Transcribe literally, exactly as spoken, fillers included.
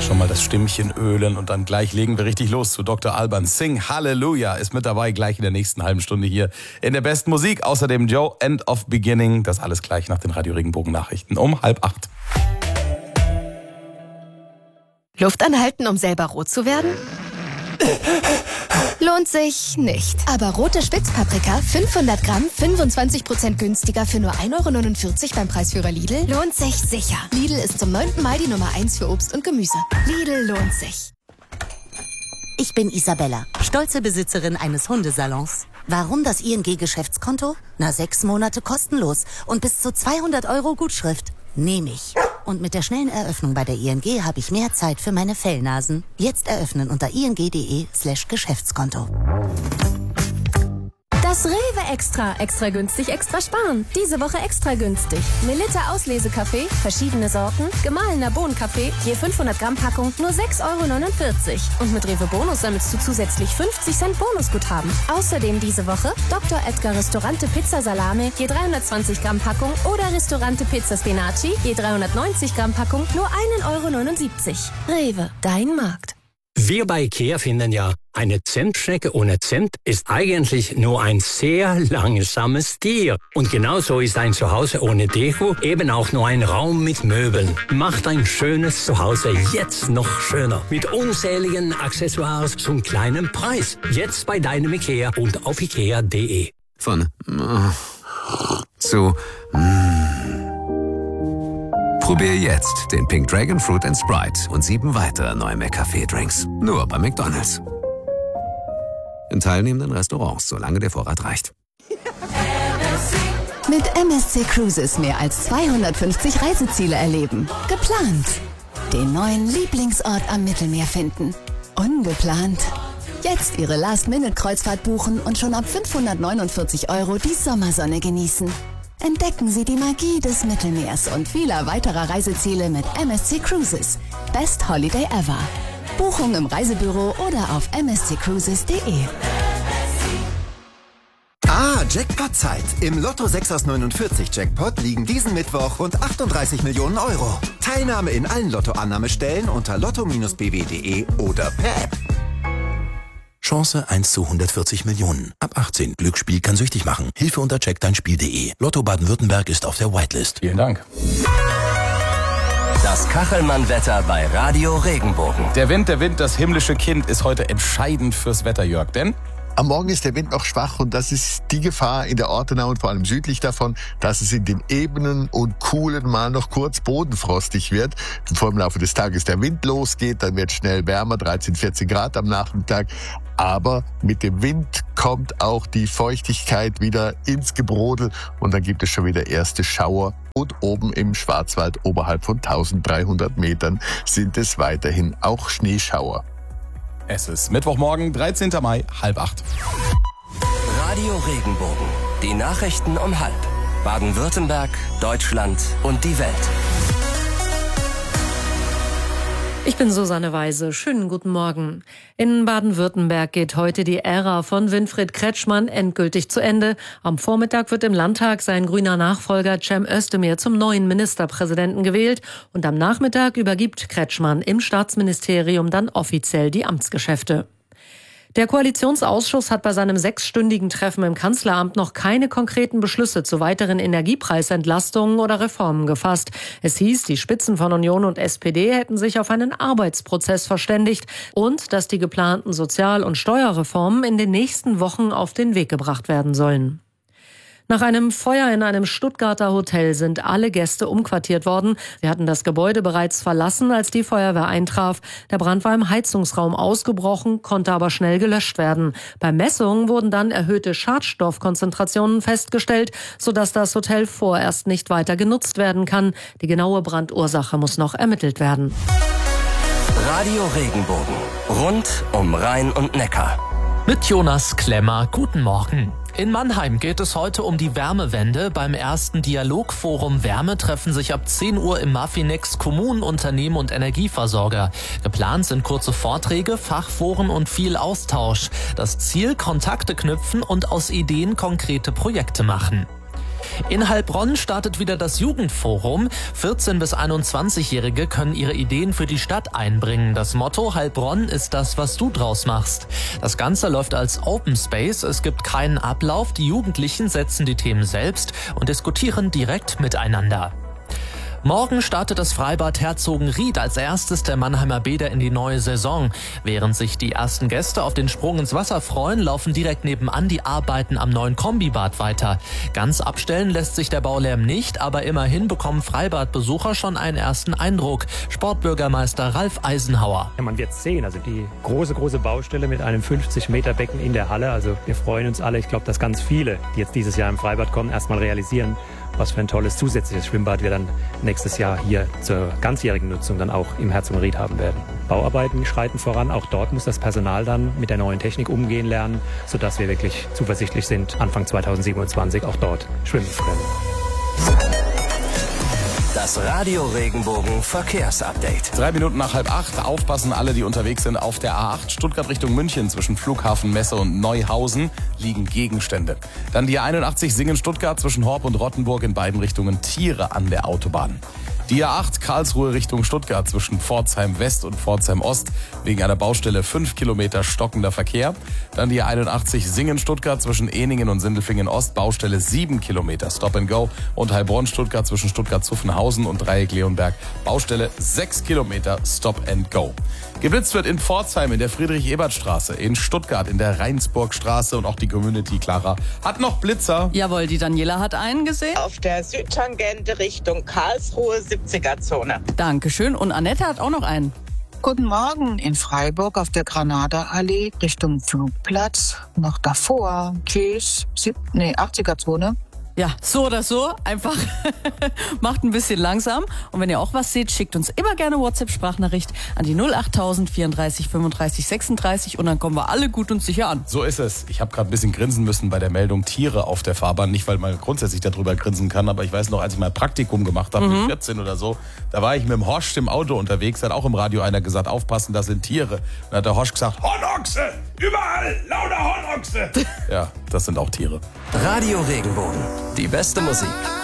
Schon mal das Stimmchen ölen und dann gleich legen wir richtig los zu Doktor Alban. Sing Halleluja ist mit dabei, gleich in der nächsten halben Stunde hier in der besten Musik. Außerdem Joe, End of Beginning. Das alles gleich nach den Radio Regenbogen Nachrichten um halb acht. Luft anhalten, um selber rot zu werden? Lohnt sich nicht. Aber rote Spitzpaprika, fünfhundert Gramm, fünfundzwanzig Prozent günstiger für nur ein Euro neunundvierzig beim Preisführer Lidl, lohnt sich sicher. Lidl ist zum neunten Mal die Nummer eins für Obst und Gemüse. Lidl lohnt sich. Ich bin Isabella, stolze Besitzerin eines Hundesalons. Warum das I N G-Geschäftskonto? Na, sechs Monate kostenlos und bis zu zweihundert Euro Gutschrift. Nehme ich. Und mit der schnellen Eröffnung bei der I N G habe ich mehr Zeit für meine Fellnasen. Jetzt eröffnen unter ing.de slash Geschäftskonto. Das Rewe Extra. Extra günstig, extra sparen. Diese Woche extra günstig. Melitta Auslesekaffee, verschiedene Sorten, gemahlener Bohnenkaffee, je fünfhundert Gramm Packung, nur sechs Euro neunundvierzig. Und mit Rewe Bonus sammelst du zusätzlich fünfzig Cent Bonusguthaben. Außerdem diese Woche Doktor Edgar Restaurante Pizza Salame, je dreihundertzwanzig Gramm Packung oder Restaurante Pizza Spinaci, je dreihundertneunzig Gramm Packung, nur ein Euro neunundsiebzig. Rewe, dein Markt. Wir bei IKEA finden ja, eine Zentschnecke ohne Zent ist eigentlich nur ein sehr langsames Tier. Und genauso ist ein Zuhause ohne Deko eben auch nur ein Raum mit Möbeln. Macht ein schönes Zuhause jetzt noch schöner. Mit unzähligen Accessoires zum kleinen Preis. Jetzt bei deinem IKEA und auf ikea punkt de. Von zu Probier jetzt den Pink Dragon Fruit and Sprite und sieben weitere neue McCafé-Drinks. Nur bei McDonald's. In teilnehmenden Restaurants, solange der Vorrat reicht. Mit M S C Cruises mehr als zweihundertfünfzig Reiseziele erleben. Geplant. Den neuen Lieblingsort am Mittelmeer finden. Ungeplant. Jetzt Ihre Last-Minute-Kreuzfahrt buchen und schon ab fünfhundertneunundvierzig Euro die Sommersonne genießen. Entdecken Sie die Magie des Mittelmeers und vieler weiterer Reiseziele mit M S C Cruises. Best Holiday ever. Buchung im Reisebüro oder auf m s c cruises punkt de. Ah, Jackpot-Zeit. Im Lotto sechs aus neunundvierzig Jackpot liegen diesen Mittwoch rund achtunddreißig Millionen Euro. Teilnahme in allen Lottoannahmestellen unter lotto Bindestrich b w punkt de oder per App. Chance eins zu hundertvierzig Millionen. Ab achtzehn. Glücksspiel kann süchtig machen. Hilfe unter check dein spiel punkt de. Lotto Baden-Württemberg ist auf der Whitelist. Vielen Dank. Das Kachelmann-Wetter bei Radio Regenbogen. Der Wind, der Wind, das himmlische Kind ist heute entscheidend fürs Wetter, Jörg. Denn am Morgen ist der Wind noch schwach und das ist die Gefahr in der Ortenau und vor allem südlich davon, dass es in den Ebenen und Kuhlen mal noch kurz bodenfrostig wird. Bevor im Laufe des Tages der Wind losgeht, dann wird schnell wärmer, dreizehn, vierzehn Grad am Nachmittag. Aber mit dem Wind kommt auch die Feuchtigkeit wieder ins Gebrodel und dann gibt es schon wieder erste Schauer. Und oben im Schwarzwald oberhalb von dreizehnhundert Metern sind es weiterhin auch Schneeschauer. Es ist Mittwochmorgen, dreizehnten Mai, halb acht. Radio Regenbogen. Die Nachrichten um halb. Baden-Württemberg, Deutschland und die Welt. Ich bin Susanne Weise. Schönen guten Morgen. In Baden-Württemberg geht heute die Ära von Winfried Kretschmann endgültig zu Ende. Am Vormittag wird im Landtag sein grüner Nachfolger Cem Özdemir zum neuen Ministerpräsidenten gewählt. Und am Nachmittag übergibt Kretschmann im Staatsministerium dann offiziell die Amtsgeschäfte. Der Koalitionsausschuss hat bei seinem sechsstündigen Treffen im Kanzleramt noch keine konkreten Beschlüsse zu weiteren Energiepreisentlastungen oder Reformen gefasst. Es hieß, die Spitzen von Union und S P D hätten sich auf einen Arbeitsprozess verständigt und dass die geplanten Sozial- und Steuerreformen in den nächsten Wochen auf den Weg gebracht werden sollen. Nach einem Feuer in einem Stuttgarter Hotel sind alle Gäste umquartiert worden. Sie hatten das Gebäude bereits verlassen, als die Feuerwehr eintraf. Der Brand war im Heizungsraum ausgebrochen, konnte aber schnell gelöscht werden. Bei Messungen wurden dann erhöhte Schadstoffkonzentrationen festgestellt, sodass das Hotel vorerst nicht weiter genutzt werden kann. Die genaue Brandursache muss noch ermittelt werden. Radio Regenbogen. Rund um Rhein und Neckar. Mit Jonas Klemmer, guten Morgen. In Mannheim geht es heute um die Wärmewende. Beim ersten Dialogforum Wärme treffen sich ab zehn Uhr im Maffinex Kommunen, Unternehmen und Energieversorger. Geplant sind kurze Vorträge, Fachforen und viel Austausch. Das Ziel: Kontakte knüpfen und aus Ideen konkrete Projekte machen. In Heilbronn startet wieder das Jugendforum. vierzehn- bis einundzwanzigjährige können ihre Ideen für die Stadt einbringen. Das Motto: Heilbronn ist das, was du draus machst. Das Ganze läuft als Open Space. Es gibt keinen Ablauf. Die Jugendlichen setzen die Themen selbst und diskutieren direkt miteinander. Morgen startet das Freibad Herzogenried als erstes der Mannheimer Bäder in die neue Saison. Während sich die ersten Gäste auf den Sprung ins Wasser freuen, laufen direkt nebenan die Arbeiten am neuen Kombibad weiter. Ganz abstellen lässt sich der Baulärm nicht, aber immerhin bekommen Freibadbesucher schon einen ersten Eindruck. Sportbürgermeister Ralf Eisenhauer. Ja, man wird sehen, also die große, große Baustelle mit einem fünfzig Meter Becken in der Halle. Also wir freuen uns alle. Ich glaube, dass ganz viele, die jetzt dieses Jahr im Freibad kommen, erstmal realisieren, was für ein tolles zusätzliches Schwimmbad wir dann nächstes Jahr hier zur ganzjährigen Nutzung dann auch im Herzogenried haben werden. Bauarbeiten schreiten voran. Auch dort muss das Personal dann mit der neuen Technik umgehen lernen, sodass wir wirklich zuversichtlich sind, Anfang zweitausendsiebenundzwanzig auch dort schwimmen zu können. Das Radio Regenbogen Verkehrsupdate. Drei Minuten nach halb acht. Aufpassen alle, die unterwegs sind. Auf der A acht Stuttgart Richtung München zwischen Flughafen Messe und Neuhausen liegen Gegenstände. Dann die A einundachtzig Singen-Stuttgart zwischen Horb und Rottenburg, in beiden Richtungen Tiere an der Autobahn. Die A acht Karlsruhe Richtung Stuttgart zwischen Pforzheim West und Pforzheim Ost wegen einer Baustelle fünf Kilometer stockender Verkehr. Dann die A einundachtzig Singen-Stuttgart zwischen Eningen und Sindelfingen Ost, Baustelle sieben Kilometer Stop and Go. Und Heilbronn-Stuttgart zwischen Stuttgart-Zuffenhausen und Dreieck-Leonberg, Baustelle sechs Kilometer Stop and Go. Geblitzt wird in Pforzheim in der Friedrich-Ebert-Straße, in Stuttgart in der Rheinsburg-Straße, und auch die Community Clara hat noch Blitzer. Jawohl, die Daniela hat einen gesehen. Auf der Südtangente Richtung Karlsruhe, siebziger-Zone. Dankeschön. Und Annette hat auch noch einen. Guten Morgen in Freiburg auf der Granada-Allee Richtung Flugplatz. Noch davor. Tschüss. Sieb- nee, achtziger-Zone. Ja, so oder so, einfach macht ein bisschen langsam. Und wenn ihr auch was seht, schickt uns immer gerne WhatsApp-Sprachnachricht an die null achttausend vierunddreißig fünfunddreißig sechsunddreißig und dann kommen wir alle gut und sicher an. So ist es. Ich habe gerade ein bisschen grinsen müssen bei der Meldung Tiere auf der Fahrbahn. Nicht, weil man grundsätzlich darüber grinsen kann, aber ich weiß noch, als ich mal ein Praktikum gemacht habe, Mhm. mit vierzehn oder so, da war ich mit dem Horst im Auto unterwegs, da hat auch im Radio einer gesagt, aufpassen, das sind Tiere. Dann hat der Horst gesagt, Hornochse, überall, lauter Hornochse. Ja, das sind auch Tiere. Radio Regenbogen, die beste Musik.